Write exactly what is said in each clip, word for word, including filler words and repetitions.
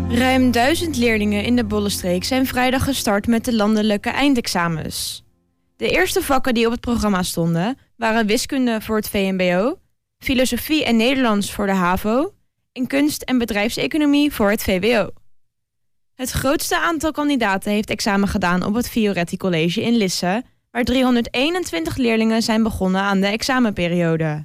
Ruim duizend leerlingen in de Bollenstreek zijn vrijdag gestart met de landelijke eindexamens. De eerste vakken die op het programma stonden waren wiskunde voor het V M B O, filosofie en Nederlands voor de HAVO en kunst en bedrijfseconomie voor het V W O. Het grootste aantal kandidaten heeft examen gedaan op het Fioretti College in Lisse, waar driehonderdeenentwintig leerlingen zijn begonnen aan de examenperiode.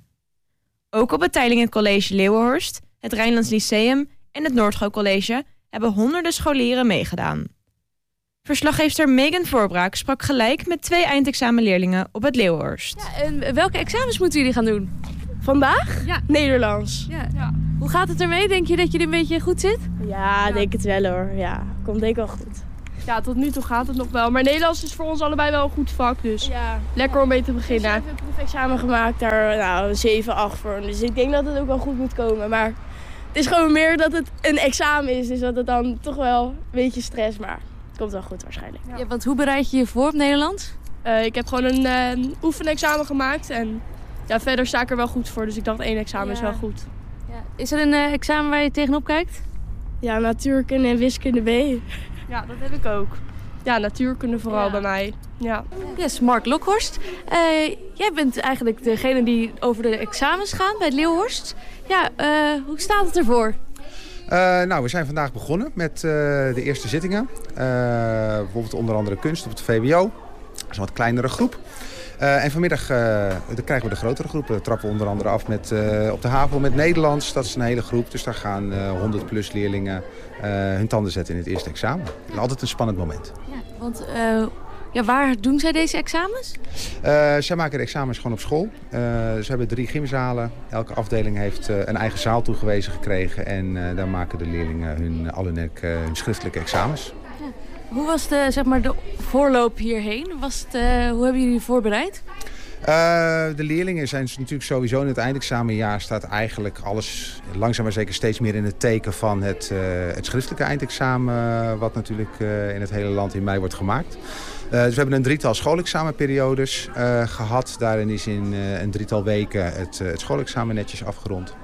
Ook op het Teylingen College Leeuwenhorst, het Rijnlands Lyceum en het Noordgo College hebben honderden scholieren meegedaan. Verslaggeefster Megan Voorbraak sprak gelijk met twee eindexamenleerlingen op het Leeuwenhorst. Ja, en welke examens moeten jullie gaan doen? Vandaag? Ja. Nederlands. Ja. Ja. Hoe gaat het ermee? Denk je dat je er een beetje goed zit? Ja, denk het wel hoor. Ja, komt denk ik wel goed. Ja, tot nu toe gaat het nog wel. Maar Nederlands is voor ons allebei wel een goed vak, dus Ja. lekker om mee te Ik beginnen. heb een proefexamen gemaakt, daar nou, zeven, acht voor. Dus ik denk dat het ook wel goed moet komen. Maar het is gewoon meer dat het een examen is. Dus dat het dan toch wel een beetje stress, maar het komt wel goed waarschijnlijk. Ja, want hoe bereid je je voor op Nederlands? Uh, ik heb gewoon een uh, oefenexamen gemaakt en ja, verder sta ik er wel goed voor. Dus ik dacht één examen Ja. is wel goed. Ja. Is er een uh, examen waar je tegenop kijkt? Ja, natuurkunde en wiskunde B. Ja, dat heb ik ook. Ja, natuurkunde vooral Ja. bij mij. Ja. Yes, Mark Lokhorst. Uh, jij bent eigenlijk degene die over de examens gaat bij het Leeuwenhorst. Ja, uh, hoe staat het ervoor? Uh, nou, we zijn vandaag begonnen met uh, de eerste zittingen. Uh, bijvoorbeeld onder andere kunst op het V W O. Dat is een wat kleinere groep. Uh, en vanmiddag uh, dan krijgen we de grotere groepen. We trappen onder andere af met, uh, op de HAVO met Nederlands. Dat is een hele groep. Dus daar gaan uh, honderd plus leerlingen uh, hun tanden zetten in het eerste examen. En altijd een spannend moment. Ja, want uh, ja, waar doen zij deze examens? Uh, zij maken de examens gewoon op school. Uh, ze hebben drie gymzalen. Elke afdeling heeft uh, een eigen zaal toegewezen gekregen. En uh, daar maken de leerlingen hun, alle uh, hun schriftelijke examens. Hoe was de, zeg maar, de voorloop hierheen? Was het, uh, hoe hebben jullie voorbereid? Uh, de leerlingen zijn natuurlijk sowieso in het eindexamenjaar staat eigenlijk alles langzaam maar zeker steeds meer in het teken van het, uh, het schriftelijke eindexamen uh, wat natuurlijk uh, in het hele land in mei wordt gemaakt. Uh, dus we hebben een drietal schoolexamenperiodes uh, gehad. Daarin is in uh, een drietal weken het, uh, het schoolexamen netjes afgerond.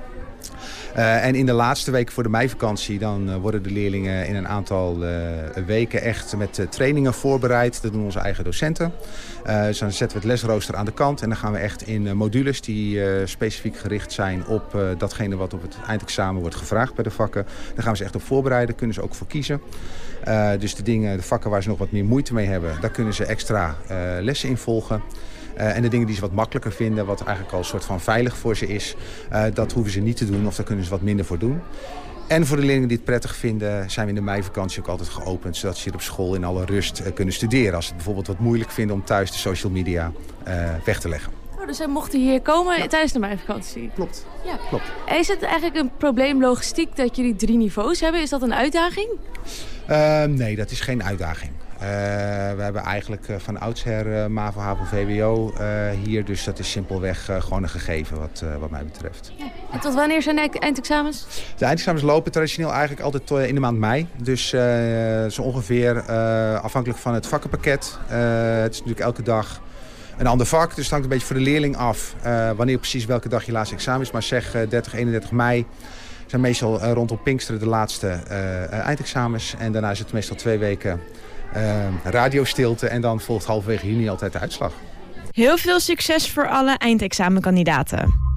Uh, en in de laatste weken voor de meivakantie dan uh, worden de leerlingen in een aantal uh, weken echt met uh, trainingen voorbereid. Dat doen onze eigen docenten. Uh, dus dan zetten we het lesrooster aan de kant en dan gaan we echt in uh, modules die uh, specifiek gericht zijn op uh, datgene wat op het eindexamen wordt gevraagd bij de vakken. Daar gaan we ze echt op voorbereiden, kunnen ze ook voor kiezen. Uh, dus de dingen, de vakken waar ze nog wat meer moeite mee hebben, daar kunnen ze extra uh, lessen in volgen. Uh, en de dingen die ze wat makkelijker vinden, wat eigenlijk al een soort van veilig voor ze is, uh, dat hoeven ze niet te doen of daar kunnen ze wat minder voor doen. En voor de leerlingen die het prettig vinden, zijn we in de meivakantie ook altijd geopend, zodat ze hier op school in alle rust uh, kunnen studeren. Als ze het bijvoorbeeld wat moeilijk vinden om thuis de social media uh, weg te leggen. Oh, dus zij mochten hier komen ja. tijdens de meivakantie? Klopt. Ja. Klopt. Is het eigenlijk een probleem logistiek dat jullie drie niveaus hebben? Is dat een uitdaging? Uh, nee, dat is geen uitdaging. Uh, we hebben eigenlijk uh, van oudsher uh, MAVO, HAVO, V W O uh, hier. Dus dat is simpelweg uh, gewoon een gegeven wat, uh, wat mij betreft. Ja. En tot wanneer zijn de eindexamens? De eindexamens lopen traditioneel eigenlijk altijd uh, in de maand mei. Dus uh, zo ongeveer uh, afhankelijk van het vakkenpakket. Uh, het is natuurlijk elke dag een ander vak. Dus het hangt een beetje voor de leerling af uh, wanneer precies welke dag je laatste examen is. Maar zeg uh, dertig, eenendertig mei. Zijn meestal uh, rondom Pinksteren de laatste uh, eindexamens. En daarna is het meestal twee weken uh, radiostilte. En dan volgt halverwege juni altijd de uitslag. Heel veel succes voor alle eindexamenkandidaten.